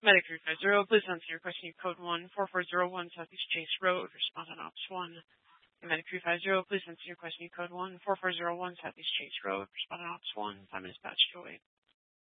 Medic 350, please answer your question. Code 14401 Southeast Chase Road. Respond on Ops 1. Medic 350, please answer your question. Code 14401 Southeast Chase Road. Respond on Ops 1. 5 minutes past your wait.